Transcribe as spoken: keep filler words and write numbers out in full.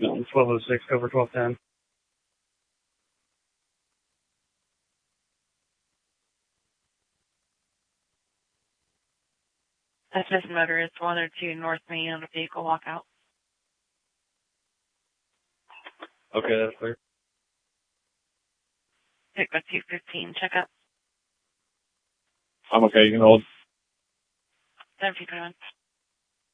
twelve oh six, over twelve ten. That's Miss Motorist one oh two North Main on a vehicle walkout. Okay, that's clear. Pick up two fifteen, check up. I'm okay, you can hold. seven twenty-one.